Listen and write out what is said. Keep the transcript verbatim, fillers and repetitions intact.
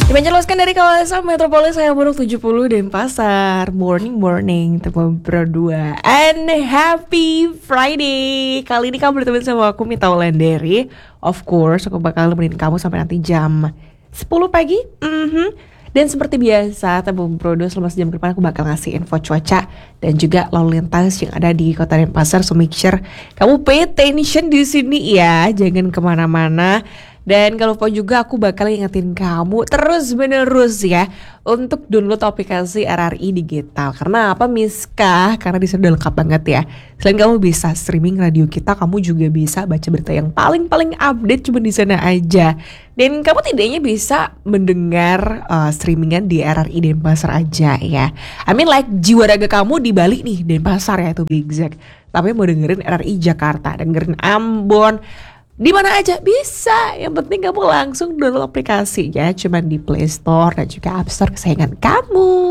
Dipancarloskan dari kawasan metropolis Hayamuruk tujuh puluh Denpasar. Morning morning Tempo Pro dua. And happy Friday. Kali ini kamu bertemu sama aku Mita Wulandari. Of course aku bakal nemenin kamu sampai nanti jam sepuluh pagi. mm-hmm. Dan seperti biasa Tempo Pro dua selama sejam ke depan aku bakal ngasih info cuaca dan juga lalu lintas yang ada di kota Denpasar. So make sure kamu pay attention di sini ya, jangan kemana-mana. Dan kalau lupa juga aku bakal ingetin kamu terus menerus ya untuk download aplikasi R R I Digital. Karena apa Miska? Karena di sana udah lengkap banget ya. Selain kamu bisa streaming radio kita, kamu juga bisa baca berita yang paling-paling update cuma di sana aja. Dan kamu tidaknya bisa mendengar uh, streamingan di R R I Denpasar aja ya. I mean like jiwa raga kamu di Bali nih, Denpasar ya itu Big Zack. Tapi mau dengerin R R I Jakarta, dengerin Ambon, di mana aja bisa. Yang penting kamu langsung download aplikasinya, cuman di Play Store dan juga App Store kesayangan kamu.